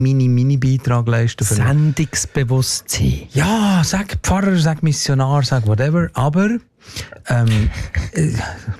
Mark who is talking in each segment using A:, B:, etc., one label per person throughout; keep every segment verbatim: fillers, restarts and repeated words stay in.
A: Mini, Mini Beitrag leisten. Für
B: Sendungsbewusstsein.
A: Ja, sag Pfarrer, sag Missionar, sag whatever, aber ähm, äh,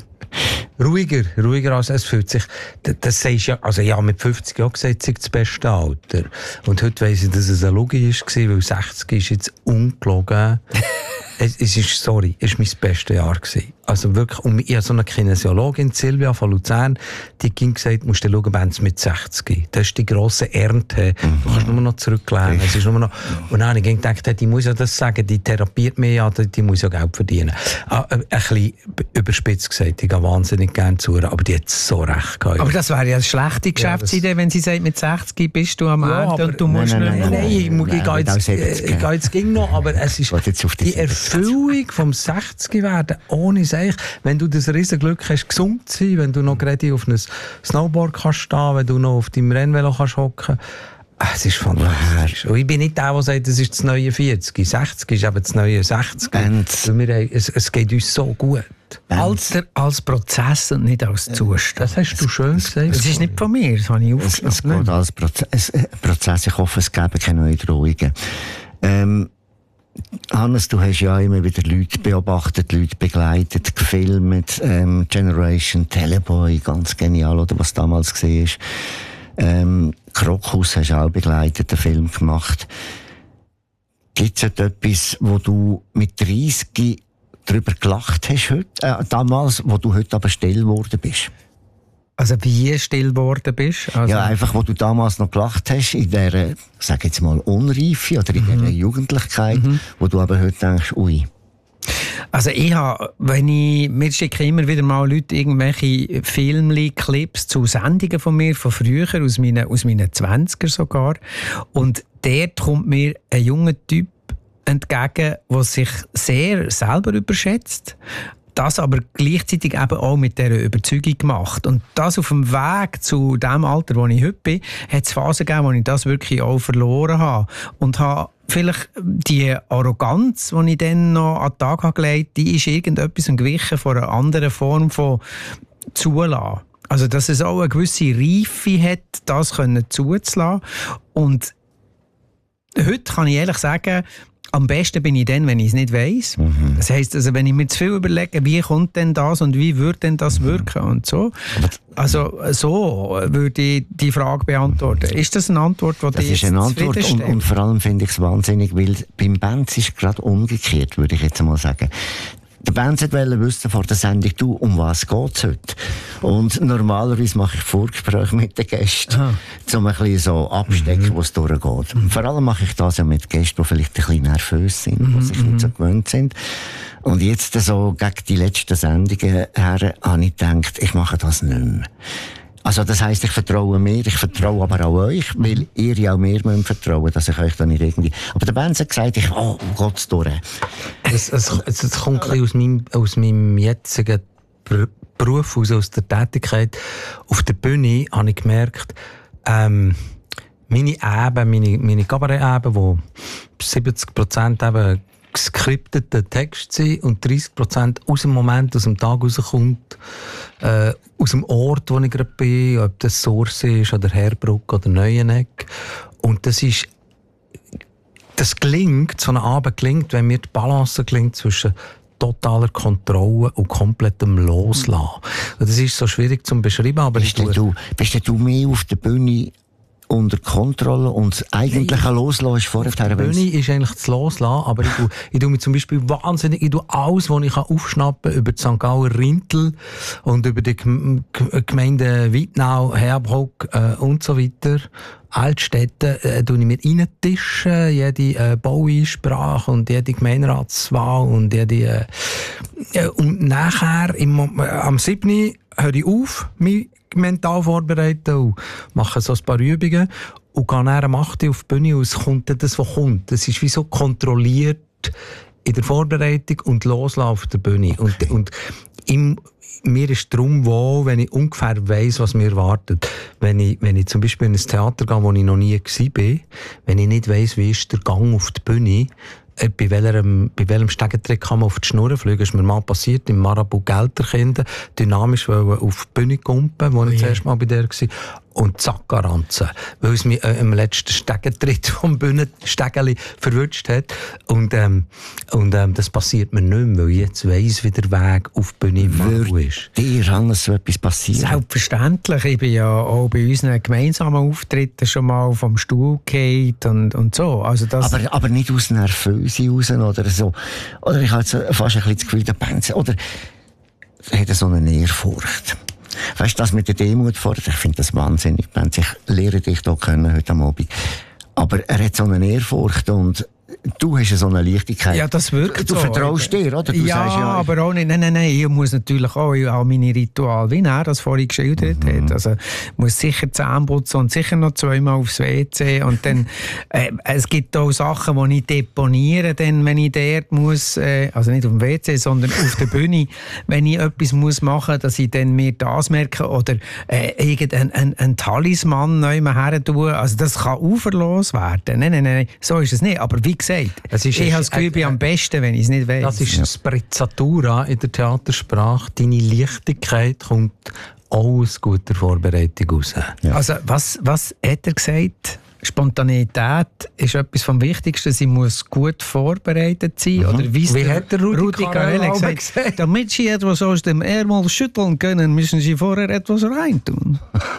A: ruhiger, ruhiger als es fühlt sich. Das, das sagst ja, also ja, mit fünfzig Jahren gesagt, das beste Alter. Und heute weiss ich, dass es eine Lüge war, weil sechzig ist jetzt ungelogen. es, es ist, sorry, es war mein bestes Jahr gewesen. Also wirklich, und ich habe so eine Kinesiologin, Silvia von Luzern, die ging gesagt, musst du schauen, wenn es mit sechzig. Das ist die grosse Ernte. Du kannst nur noch zurücklehnen. Es ist nur noch, und dann habe ich gedacht, die muss ja das sagen, die therapiert mich ja, die muss ja Geld verdienen. Ah, ein bisschen überspitzt gesagt, ich gehe wahnsinnig gerne zu ihr, aber die hat so recht gehabt.
B: Aber das wäre ja eine schlechte Geschäftsidee, ja, wenn sie sagt, mit sechzig bist du am
A: ja,
B: Ende und du musst
A: nein, nein,
B: nicht...
A: Nein, nein, nein, ich, ich, gehe jetzt, ich, ich gehe jetzt ging noch, aber es ist die Erfüllung vom sechzig werden, ohne Seich. Wenn du das Riesenglück hast, gesund zu sein, wenn du noch gerade auf einem Snowboard kannst stehen, wenn du noch auf deinem Rennvelo kannst hocken, es ist fantastisch. Und ich bin nicht der, der sagt, das ist das neue vierzig. sechzig ist eben das neue sechzig. Wir, es, es geht uns so gut.
B: Alter als Prozess und nicht als Zustand.
A: Das hast du schön gesagt.
B: Das ist nicht von mir, das habe ich aufgeschrieben.
C: Es, es geht als Prozess, Prozess. Ich hoffe, es gäbe keine neuen Drohungen. Ähm, Hannes, du hast ja immer wieder Leute beobachtet, Leute begleitet, gefilmt, ähm, Generation, Teleboy, ganz genial, oder was damals war. Ähm, Krokus hast du auch begleitet, einen Film gemacht. Gibt es etwas, wo du mit dreißig darüber gelacht hast, heute, äh, damals, wo du heute aber still geworden bist?
B: Also wie still geworden bist? Also
C: ja, einfach, wo du damals noch gelacht hast, in dieser, sag jetzt mal, Unreife oder in mhm. dieser Jugendlichkeit, mhm. wo du aber heute denkst, ui.
B: Also ich habe, wenn ich, mir schicken immer wieder mal Leute irgendwelche Filmli, Clips zu Sendungen von mir, von früher, aus meinen, aus meinen zwanziger sogar. Und dort kommt mir ein junger Typ entgegen, der sich sehr selber überschätzt, das aber gleichzeitig eben auch mit dieser Überzeugung gemacht. Und das auf dem Weg zu dem Alter, wo ich heute bin, hat es Phasen gegeben, wo ich das wirklich auch verloren habe. Und habe vielleicht die Arroganz, die ich dann noch an den Tag habe gelegt, die ist irgendetwas entwichen von einer anderen Form von Zulassen. Also, dass es auch eine gewisse Reife hat, das können zuzulassen. Und heute kann ich ehrlich sagen, am besten bin ich dann, wenn ich es nicht weiss. Mhm. Das heisst, also, wenn ich mir zu viel überlege, wie kommt denn das und wie würde denn das mhm. wirken und so. Also so würde ich die Frage beantworten. Ist das eine Antwort, die
C: das ist eine Antwort und, und vor allem finde ich es wahnsinnig, weil beim Benz ist gerade umgekehrt, würde ich jetzt mal sagen. Der Benz wollte wissen vor der Sendung, du, um was geht es heute? Und normalerweise mache ich Vorgespräche mit den Gästen, Aha. um ein bisschen so abstecken, mhm. wo es durchgeht. Mhm. Vor allem mache ich das ja mit Gästen, die vielleicht ein bisschen nervös sind, mhm. die sich nicht so gewöhnt sind. Und jetzt so gegen die letzten Sendungen her habe ich gedacht, ich mache das nicht mehr. Also das heisst, ich vertraue mir, ich vertraue aber auch euch, weil ihr ja auch mir müsst vertrauen, dass ich euch da nicht irgendwie... Aber der Benz hat gesagt, ich, oh, um Gottes durch.
A: Es, es, es, es kommt ein bisschen aus meinem, aus meinem jetzigen Beruf, aus, aus der Tätigkeit. Auf der Bühne habe ich gemerkt, ähm, meine Eben, meine, meine Kabarett-Eben, wo siebzig Prozent eben geskripteten Text sind und dreißig Prozent aus dem Moment, aus dem Tag rauskommt, äh, aus dem Ort, wo ich gerade bin, ob das Source ist oder Herbruck oder Neueneck. Und das ist, das gelingt, so ein Abend gelingt, wenn mir die Balance gelingt zwischen totaler Kontrolle und komplettem Loslassen. Das ist so schwierig zu beschreiben, aber
C: bist ich du, bist du mehr auf der Bühne unter Kontrolle und das eigentliche hey, Loslassen ist vorher.
A: Die Bühne ist eigentlich das Loslassen, aber ich tue, ich tue mich zum Beispiel wahnsinnig, ich tue alles, was ich aufschnappen kann, über die Sankt Gauer Rintel und über die Gemeinde Wittnau, Herbruck äh, und so weiter. Altstädte äh, tue ich mir reintischen, jede äh, Baueinsprache und jede Gemeinderatswahl und jede... Äh, und nachher, im, äh, am siebten höre ich auf, mich mental vorbereiten und mache so ein paar Übungen und gehe dann am acht auf die Bühne und es kommt das, was kommt. Das ist wie so kontrolliert in der Vorbereitung und loslassen auf der Bühne. Und, und im, mir ist darum wohl, wenn ich ungefähr weiss, was mir erwartet. Wenn ich, wenn ich zum Beispiel in ein Theater gehe, wo ich noch nie war, wenn ich nicht weiss, wie ist der Gang auf die Bühne, bei welchem, bei welchem Stegentrick kann man auf die Schnur fliegen. Das ist mir mal passiert, im Marabout Gelterkinder, dynamisch auf die Bühne kumpen, wo oh ich yeah. zuerst mal bei der war. und Zackaranzen, weil es mich äh, im letzten Stegentritt vom Bühnenstegeli verwünscht hat. Und, ähm, und ähm, das passiert mir nicht mehr, weil ich jetzt weiss, wie der Weg auf die Bühne im ist.
C: Dir alles so etwas passiert?
B: Selbstverständlich. Ich bin ja auch bei unseren gemeinsamen Auftritten schon mal vom Stuhl gefallen und, und so. Also das
C: aber, aber nicht aus Nervöse raus oder so. Oder ich habe jetzt fast ein bisschen das Gefühl, der Band, oder hat er so eine Ehrfurcht. Weißt du, das mit der Demut fordert, ich finde das wahnsinnig. Ich lehre dich hier kennen heute am Abend. Aber er hat so eine Ehrfurcht und du hast ja so eine Leichtigkeit.
B: Ja, das wirkt
C: du
B: so.
C: Du vertraust dir, oder? Du
B: ja,
C: sagst, ja,
B: aber auch nicht. Nein, nein, nein. Ich muss natürlich auch, ich habe meine Rituale, wie er das vorhin geschildert mhm. hat. Also, ich muss sicher Zähne putzen und sicher noch zweimal aufs W C. Und dann, äh, es gibt auch Sachen, die ich deponiere, dann, wenn ich dort muss, äh, also nicht auf dem W C, sondern auf der Bühne, wenn ich etwas muss machen, dass ich dann mir das merke oder äh, irgendein ein, ein Talisman neu her tue. Also, das kann uferlos werden. Nein, nein, nein, so ist es nicht. Aber wie gesagt, es ist ich habe das Gefühl, äh, am besten, wenn ich es nicht weiß.
A: Das ist ja. Sprezzatura in der Theatersprache. Deine Leichtigkeit kommt auch aus guter Vorbereitung raus.
B: Ja. Also, was, was hat er gesagt? Spontaneität ist etwas vom Wichtigsten. Sie muss gut vorbereitet sein.
A: Mhm.
B: Oder wie,
A: wie hat der Rudi,
B: Rudi Carrell gesagt, gesagt? Damit Sie etwas aus dem Ärmel schütteln können, müssen Sie vorher etwas reintun.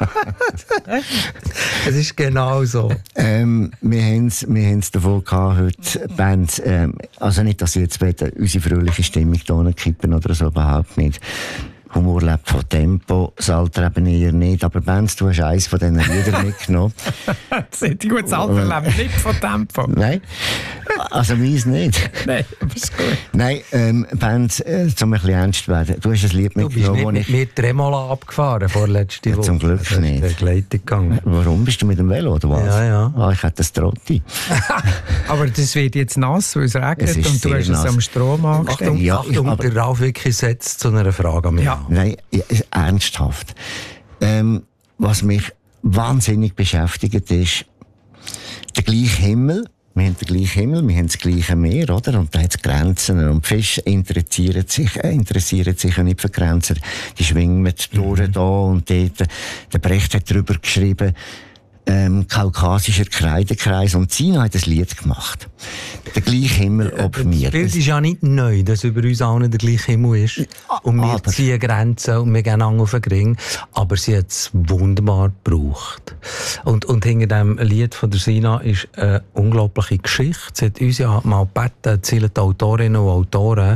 A: Es ist genau so.
C: Ähm, wir haben es wir davon gehabt, heute Bands, ähm, also nicht, dass Sie jetzt unsere fröhliche Stimmung hier kippen oder so, überhaupt nicht. Humor lebt von Tempo, das Alter eben eher nicht. Aber Benz, du hast eins von diesen Liedern mitgenommen.
B: Das ist gut, das Alter lebt nicht von Tempo.
C: Nein, also meins nicht.
B: Nein, aber ist gut.
C: Nein, ähm, Benz, äh, um ein bisschen ernst zu werden, du hast ein Lied mitgenommen,
A: Du bist nicht mit mir Tremola abgefahren vorletzte
C: ja,
A: Woche.
C: Zum Glück
A: also
C: nicht.
A: Begleitung gegangen.
C: Warum? Bist du mit dem Velo oder was?
A: Ja, ja.
C: Ah, ich hätte das Trotti.
B: Aber das wird jetzt nass, weil es regnet es und du hast nass. Es am Strom angestellt.
A: Achtung,
C: ja,
A: Achtung
C: aber,
A: der Ralf Wicki setzt zu einer Frage an mich.
B: Ja.
C: Nein, ja, ernsthaft. Ähm, was mich wahnsinnig beschäftigt ist, der gleiche Himmel. Wir haben den gleichen Himmel, wir haben das gleiche Meer, oder? Und da hat es Grenzen. Und die Fische interessieren sich, äh, interessieren sich ja nicht für Grenzen. Die schwingen durch mhm. da und dort. Der Brecht hat darüber geschrieben, ähm, kaukasischer Kreidekreis. Und Sina hat ein Lied gemacht. Der gleiche Himmel ob
A: das
C: mir.
A: Das Bild ist ja nicht neu, dass über uns allen der gleiche Himmel ist. Und wir aber. ziehen Grenzen und wir gehen auf den Ring. Aber sie hat es wunderbar gebraucht. Und, und hinter dem Lied von der Sina ist eine unglaubliche Geschichte. Sie hat uns ja mal gebeten, zählen die Autorinnen und Autoren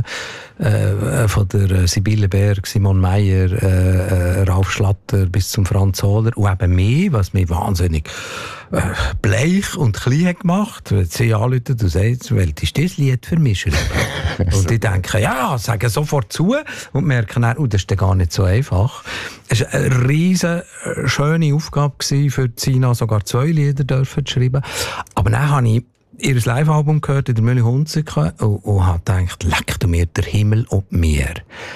A: äh, von der Sibylle Berg, Simon Meyer, äh, Ralf Schlatter bis zum Franz Hohler und eben mich, was mich wahnsinnig äh, bleich und klein hat gemacht. Wenn sie anrufen und sagen, welches ist das Lied für mich? Und ich denke, ja, sagen sofort zu und merken dann, oh, das ist gar nicht so einfach. Es war eine riesen schöne Aufgabe für Sina, sogar zwei Lieder dürfen zu schreiben. Aber dann habe ich ihr Live-Album gehört in der Mühle Hunziken und, und habe gedacht, leck du mir der Himmel und mir.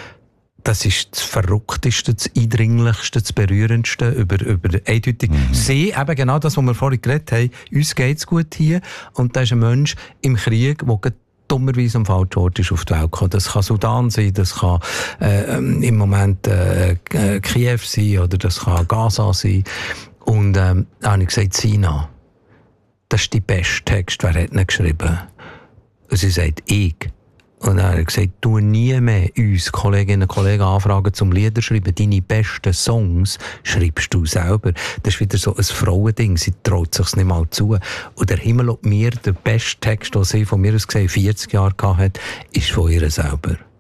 A: Das ist das Verrückteste, das Eindringlichste, das Berührendste über, über eindeutig. Mhm. Sie, eben genau das, was wir vorhin geredet haben, uns geht's gut hier und da ist ein Mensch im Krieg, der dummerweise am falschen Ort ist auf die Welt gekommen. Das kann Sudan sein, das kann äh, im Moment äh, Kiew sein oder das kann Gaza sein. Und ähm, da habe ich gesagt, Sina, das ist der beste Text, wer hat ihn geschrieben? Und sie sagt, ich. Und dann hat er gesagt, du nie mehr uns Kolleginnen und Kollegen anfragen zum Lieder schreiben. Deine besten Songs schreibst du selber. Das ist wieder so ein Frauending. Sie traut sich nicht mal zu. Und der Himmel und mir, der beste Text, den sie von mir aus gesehen vierzig Jahre hatte, ist von ihr selber.